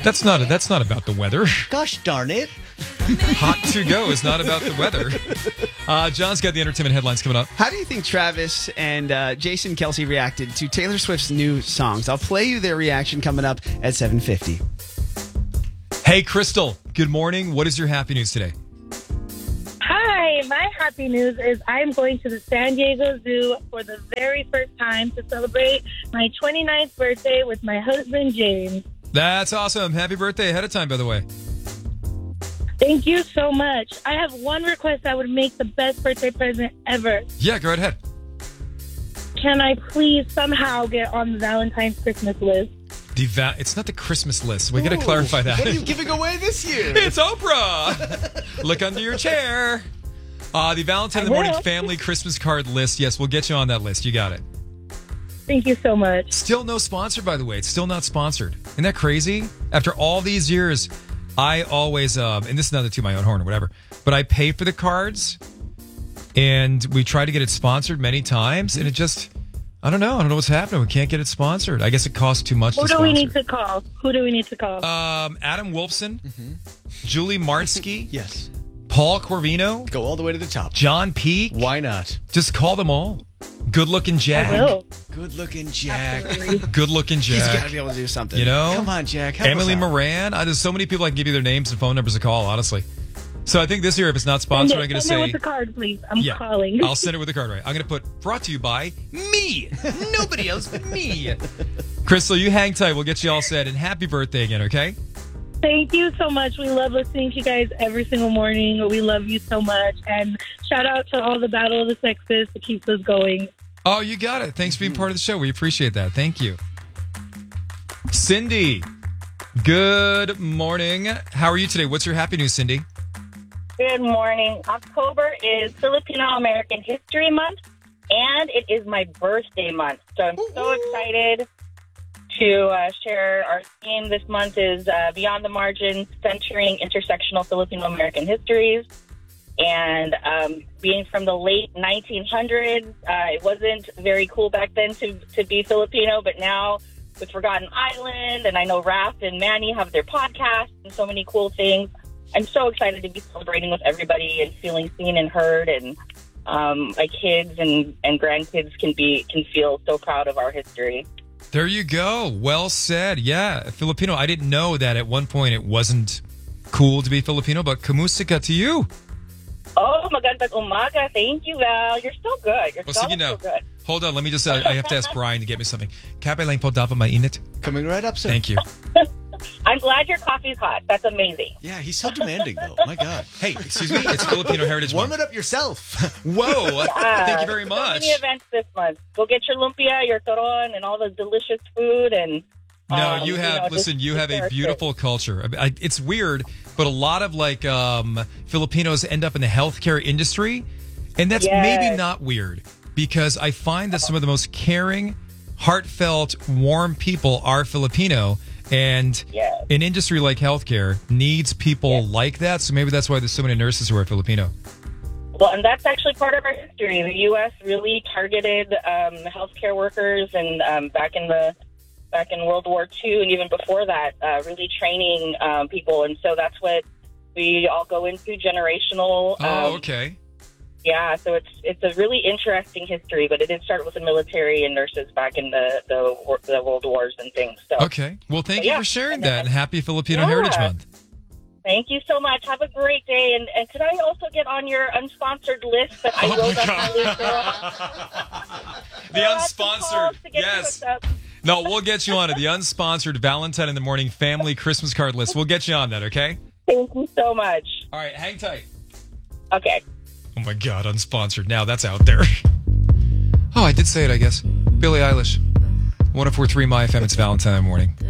That's not about the weather. Gosh darn it. Hot to go is not about the weather. John's got the entertainment headlines coming up. How do you think Travis and Jason Kelsey reacted to Taylor Swift's new songs? I'll play you their reaction coming up at 7:50. Hey, Crystal. Good morning. What is your happy news today? Hi, my happy news is I'm going to the San Diego Zoo for the very first time to celebrate my 29th birthday with my husband, James. That's awesome. Happy birthday ahead of time, by the way. Thank you so much. I have one request that would make the best birthday present ever. Yeah, go right ahead. Can I please somehow get on the Valentine's Christmas list? It's not the Christmas list. We got to clarify that. What are you giving away this year? It's Oprah. Look under your chair. The Valentine in the Morning family Christmas card list. Yes, we'll get you on that list. You got it. Thank you so much. Still no sponsor, by the way. It's still not sponsored. Isn't that crazy? After all these years, I always, and this is not to toot my own horn or whatever, but I pay for the cards, and we try to get it sponsored many times, and it just, I don't know what's happening. We can't get it sponsored. I guess it costs too much to sponsor. Who do we need to call? Adam Wolfson, Julie Martsky. Yes. Paul Corvino. Go all the way to the top. John Peake. Why not? Just call them all. Good-looking Jack. I will. Good-looking Jack. Good-looking Jack. He's got to be able to do something. You know? Come on, Jack. Help Emily us out. Moran. There's so many people I can give you their names and phone numbers to call, honestly. So I think this year, if it's not sponsored, I'm going to say... Send it with the card, please. I'm calling. I'll send it with the card, right? I'm going to put, brought to you by me. Nobody else but me. Crystal, you hang tight. We'll get you all set. And happy birthday again, okay? Thank you so much. We love listening to you guys every single morning. We love you so much. And shout out to all the Battle of the Sexes to keep us going. Oh, you got it. Thanks for being part of the show. We appreciate that. Thank you. Cindy, good morning. How are you today? What's your happy news, Cindy? Good morning. October is Filipino-American History Month, and it is my birthday month. So I'm so excited to share our theme this month is Beyond the Margins, centering intersectional Filipino-American histories. And being from the late 1900s, it wasn't very cool back then to be Filipino, but now with Forgotten Island, and I know Raph and Manny have their podcast and so many cool things. I'm so excited to be celebrating with everybody and feeling seen and heard, and my kids and grandkids can feel so proud of our history. There you go. Well said. Yeah, Filipino. I didn't know that at one point it wasn't cool to be Filipino, but kamusta ka to you? Oh, magandang umaga. Thank you, Val. You're so good. You're so good. Hold on. Let me just, I have to ask Brian to get me something. Kape lang po dapat mainit. Coming right up, sir. Thank you. I'm glad your coffee's hot. That's amazing. Yeah, he's so demanding, though. My God. Hey, excuse me. It's Filipino Heritage Warm Month. it up yourself. Whoa. Thank you very much. So many events this month. Go get your lumpia, your toron, and all the delicious food. And no, you have, you have a beautiful culture. It's weird, but a lot of Filipinos end up in the healthcare industry. And that's maybe not weird, because I find that some of the most caring, heartfelt, warm people are Filipino. And an industry like healthcare needs people like that. So maybe that's why there's so many nurses who are Filipino. Well, and that's actually part of our history. The U.S. really targeted healthcare workers, and back in World War II and even before that, really training people. And so that's what we all go into, generational. Okay. Yeah, so it's a really interesting history, but it did start with the military and nurses back in the World Wars and things. So, okay. Well, thank you for sharing that, and happy Filipino Heritage Month. Thank you so much. Have a great day. And could I also get on your unsponsored list that I wrote up? The unsponsored, yes. No, we'll get you on it. The unsponsored Valentine in the Morning family Christmas card list. We'll get you on that, okay? Thank you so much. All right, hang tight. Okay. Oh, my God, unsponsored. Now that's out there. Oh, I did say it, I guess. Billie Eilish. 104.3 My FM, it's Valentine in the Morning.